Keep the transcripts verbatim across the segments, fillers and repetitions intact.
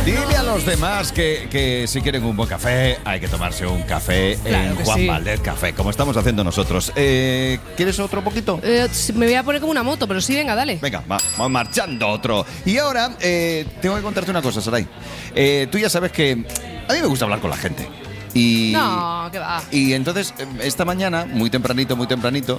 Dile a los demás que, que si quieren un buen café, hay que tomarse un café Claro en que Juan sí. Valdez Café, como estamos haciendo nosotros. Eh, ¿Quieres otro poquito? Eh, me voy a poner como una moto, pero sí, venga, dale. Venga, va- vamos marchando otro. Y ahora, eh, tengo que contarte una cosa, Saray. Eh, tú ya sabes que a mí me gusta hablar con la gente. Y, No, que va. y entonces, eh, esta mañana, muy tempranito, muy tempranito,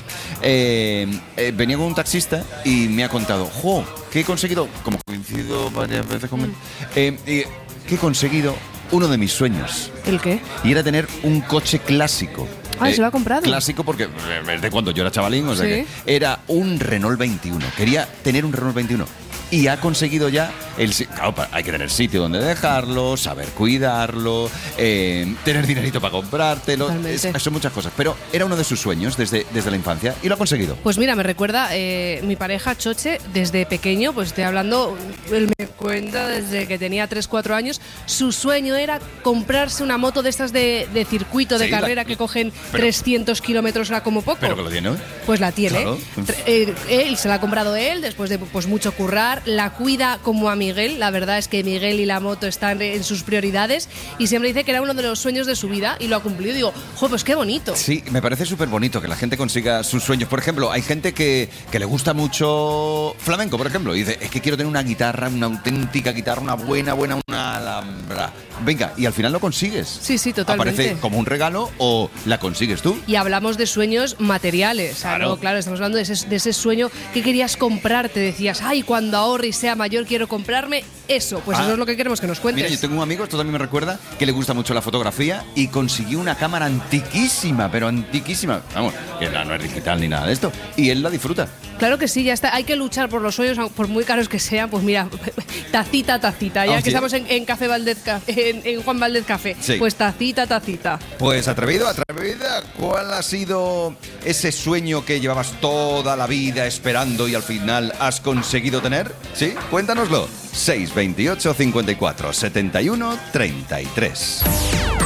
eh, eh, venía con un taxista y me ha contado, ¡jo! Que he conseguido, como coincido varias veces con él, Mm. eh, eh, que he conseguido uno de mis sueños. ¿El qué? Y era tener un coche clásico. Ah, ¿se lo ha comprado? Clásico porque eh, de cuando yo era chavalín, o sea Sí. que era un Renault veintiuno. Quería tener un Renault veintiuno. Y ha conseguido ya el si- claro, pa- hay que tener sitio donde dejarlo, saber cuidarlo, eh, tener dinerito para comprártelo. Totalmente. Es- son muchas cosas. Pero era uno de sus sueños desde, desde la infancia y lo ha conseguido. Pues mira, me recuerda eh, mi pareja Choche, desde pequeño, pues estoy hablando, él me cuenta desde que tenía tres cuatro años, su sueño era comprarse una moto de estas de, de circuito, de Sí, la- carrera, que cogen pero- trescientos kilómetros hora como poco. Pero que lo tiene, ¿eh? Pues la tiene. Claro. Tra- eh, él se la ha comprado él después de pues mucho currar, la cuida como a Miguel. La verdad es que Miguel y la moto están en sus prioridades y siempre dice que era uno de los sueños de su vida y lo ha cumplido. Digo, jo, pues qué bonito. Sí, me parece súper bonito que la gente consiga sus sueños. Por ejemplo, hay gente que, que le gusta mucho flamenco, por ejemplo, y dice, es que quiero tener una guitarra, una auténtica guitarra, una buena, buena, una alhambra. Venga, y al final lo consigues. Sí, sí, totalmente. Aparece como un regalo o la consigues tú. Y hablamos de sueños materiales. O sea, Claro. no, claro, estamos hablando de ese, de ese sueño que querías comprarte. Decías, ay, cuando ahorre y sea mayor quiero comprarme eso. Pues Ah. eso es lo que queremos que nos cuentes. Mira, yo tengo un amigo, esto también me recuerda, que le gusta mucho la fotografía y consiguió una cámara antiquísima, pero antiquísima. Vamos, que no no es digital ni nada de esto. Y él la disfruta. Claro que sí, ya está. Hay que luchar por los sueños, por muy caros que sean. Pues mira, tacita, tacita. Ya Ah, que sí. estamos en, en Café Valdez, Ca- en, en Juan Valdez Café. Sí. Pues tacita, tacita. Pues atrevido, atrevida, ¿cuál ha sido ese sueño que llevabas toda la vida esperando y al final has conseguido tener? ¿Sí? Cuéntanoslo. seis veintiocho cincuenta y cuatro setenta y uno treinta y tres.